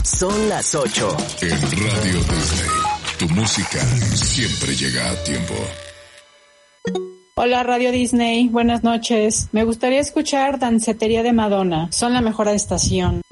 Son las 8. En Radio Disney, tu música siempre llega a tiempo. Hola Radio Disney, buenas noches. Me gustaría escuchar Dancetería de Madonna. Son la mejor estación.